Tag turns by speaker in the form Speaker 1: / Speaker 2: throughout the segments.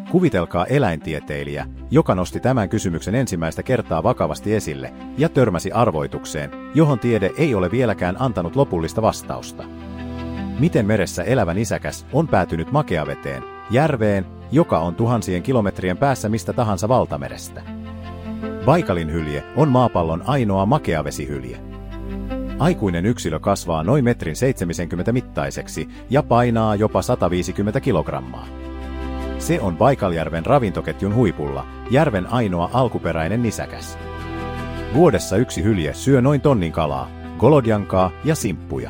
Speaker 1: Kuvitelkaa eläintieteilijä, joka nosti tämän kysymyksen ensimmäistä kertaa vakavasti esille ja törmäsi arvoitukseen, johon tiede ei ole vieläkään antanut lopullista vastausta. Miten meressä elävä nisäkäs on päätynyt makeaveteen, järveen, joka on tuhansien kilometrien päässä mistä tahansa valtamerestä? Baikalin hylje on maapallon ainoa makeavesihylje. Aikuinen yksilö kasvaa noin 1,70 m mittaiseksi ja painaa jopa 150 kilogrammaa. Se on Baikaljärven ravintoketjun huipulla, järven ainoa alkuperäinen nisäkäs. Vuodessa yksi hylje syö noin tonnin kalaa, golodjankaa ja simppuja.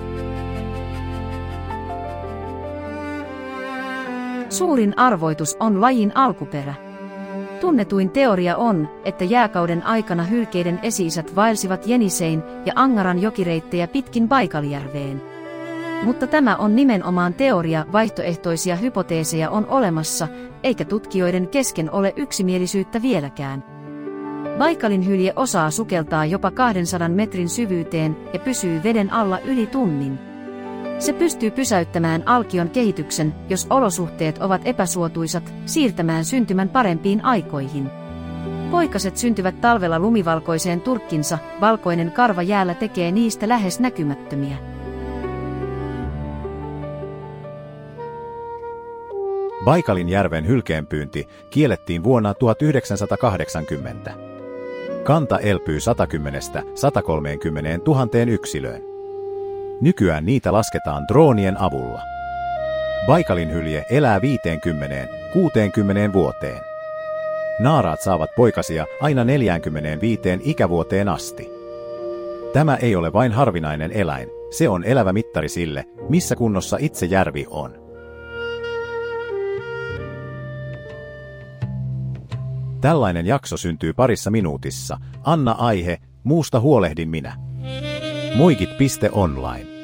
Speaker 2: Suurin arvoitus on lajin alkuperä. Tunnetuin teoria on, että jääkauden aikana hylkeiden esi-isät vaelsivat Jenisein ja Angaran jokireittejä pitkin Baikaljärveen. Mutta tämä on nimenomaan teoria, vaihtoehtoisia hypoteeseja on olemassa, eikä tutkijoiden kesken ole yksimielisyyttä vieläkään. Baikalin hylje osaa sukeltaa jopa 200 metrin syvyyteen ja pysyy veden alla yli tunnin. Se pystyy pysäyttämään alkion kehityksen, jos olosuhteet ovat epäsuotuisat, siirtämään syntymän parempiin aikoihin. Poikaset syntyvät talvella lumivalkoiseen turkkinsa, valkoinen karva jäällä tekee niistä lähes näkymättömiä.
Speaker 1: Baikalin järven hylkeenpyynti kiellettiin vuonna 1980. Kanta elpyy 110–130 000 yksilöön. Nykyään niitä lasketaan droonien avulla. Baikalin hylje elää 50–60 vuoteen. Naaraat saavat poikasia aina 45 ikävuoteen asti. Tämä ei ole vain harvinainen eläin, se on elävä mittari sille, missä kunnossa itse järvi on. Tällainen jakso syntyy parissa minuutissa. Anna aihe, muusta huolehdin minä. Muikit.online